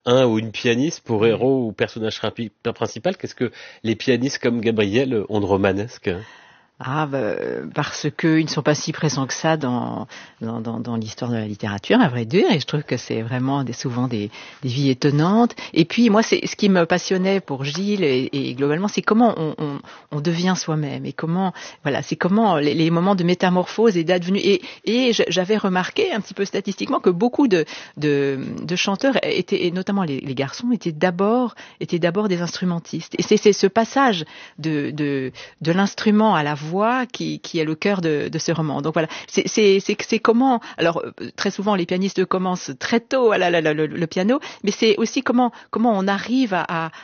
un ou une pianiste pour héros ou personnage principal. Qu'est-ce que les pianistes comme Gabriel ont de romanesque? Ah, parce qu'ils ne sont pas si présents que ça dans l'histoire de la littérature, à vrai dire, et je trouve que c'est vraiment souvent des vies étonnantes. Et puis, moi, c'est ce qui me passionnait pour Gilles, et globalement, c'est comment on devient soi-même, et comment, voilà, c'est comment les moments de métamorphose et d'advenue. Et j'avais remarqué un petit peu statistiquement que beaucoup de chanteurs étaient, et notamment les garçons, étaient d'abord des instrumentistes. Et c'est ce passage de l'instrument à la voix qui est le cœur de ce roman. Donc voilà, c'est comment. Alors très souvent les pianistes commencent très tôt le piano, mais c'est aussi comment on arrive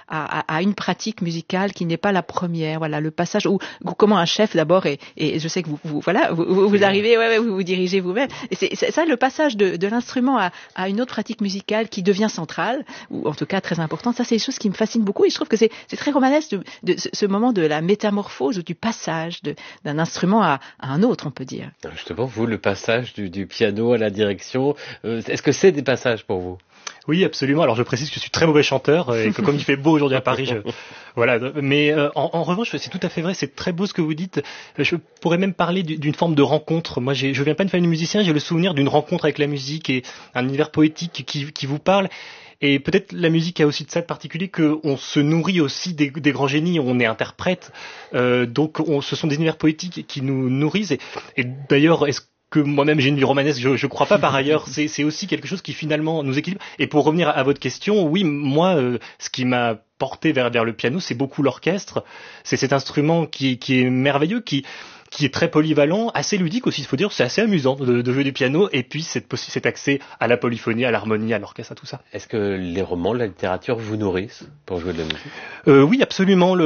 à une pratique musicale qui n'est pas la première. Voilà, le passage ou comment un chef d'abord et je sais que vous arrivez, vous dirigez vous-même. Et c'est ça, le passage de l'instrument à une autre pratique musicale qui devient centrale, ou en tout cas très importante. Ça, c'est des choses qui me fascinent beaucoup, et je trouve que c'est très romanesque de ce moment de la métamorphose ou du passage d'un instrument à un autre, on peut dire. Justement, vous, le passage du piano à la direction, est-ce que c'est des passages pour vous? Oui, absolument. Alors je précise que je suis très mauvais chanteur et que comme il fait beau aujourd'hui à Paris, voilà. Mais en revanche, c'est tout à fait vrai. C'est très beau ce que vous dites. Je pourrais même parler d'une forme de rencontre. Moi, je viens pas d'une famille de musiciens. J'ai le souvenir d'une rencontre avec la musique et un univers poétique qui vous parle. Et peut-être la musique a aussi de ça de particulier qu'on se nourrit aussi des grands génies, on est interprète, donc ce sont des univers poétiques qui nous nourrissent. Et d'ailleurs, est-ce que moi-même j'ai une vie romanesque? Je crois pas par ailleurs. C'est aussi quelque chose qui finalement nous équilibre. Et pour revenir à votre question, oui, moi, ce qui m'a porté vers le piano, c'est beaucoup l'orchestre. C'est cet instrument qui est merveilleux, qui est très polyvalent, assez ludique aussi, il faut dire, c'est assez amusant de jouer du piano, et puis cet accès à la polyphonie, à l'harmonie, à l'orchestre, à tout ça. Est-ce que les romans, la littérature vous nourrissent pour jouer de la musique? Oui, absolument.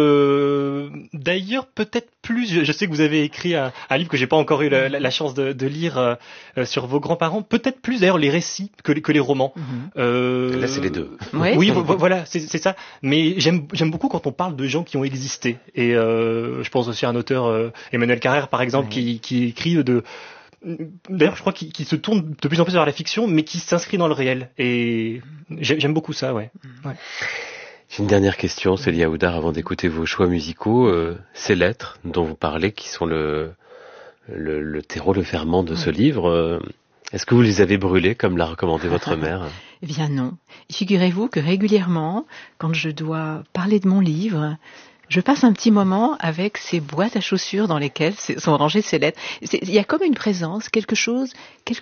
D'ailleurs, peut-être plus, je sais que vous avez écrit un livre que j'ai pas encore eu la chance de lire sur vos grands-parents, peut-être plus d'ailleurs les récits que les romans. Là, c'est les deux. Oui, voilà, c'est ça. Mais j'aime beaucoup quand on parle de gens qui ont existé. Et je pense aussi à un auteur, Emmanuel Carrère, par exemple, qui écrit d'ailleurs, je crois qu'il se tourne de plus en plus vers la fiction, mais qui s'inscrit dans le réel. Et j'aime beaucoup ça, ouais. J'ai une dernière question, Célia Oudard, avant d'écouter vos choix musicaux. Ces lettres dont vous parlez, qui sont le terreau, le ferment de ce livre, est-ce que vous les avez brûlées, comme l'a recommandé votre mère? Eh bien non. Figurez-vous que régulièrement, quand je dois parler de mon livre, je passe un petit moment avec ces boîtes à chaussures dans lesquelles sont rangées ces lettres. Il y a comme une présence, quelque chose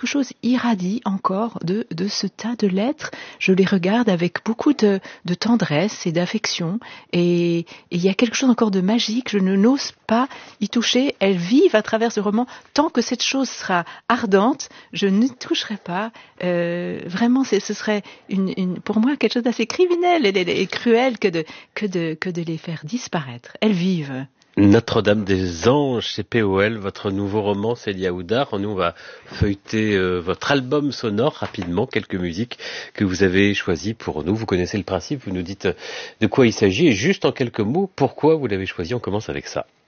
irradie encore de ce tas de lettres. Je les regarde avec beaucoup de tendresse et d'affection, et il y a quelque chose encore de magique. Je n'ose pas y toucher. Elles vivent à travers ce roman. Tant que cette chose sera ardente, je ne toucherai pas. Vraiment, ce serait pour moi quelque chose d'assez criminel et cruel que de les faire disparaître. Elles vivent. Notre-Dame des Anges, chez POL, votre nouveau roman, Célia Oudard. Nous, on va feuilleter votre album sonore rapidement, quelques musiques que vous avez choisies pour nous. Vous connaissez le principe, vous nous dites de quoi il s'agit, et juste en quelques mots, pourquoi vous l'avez choisi. On commence avec ça.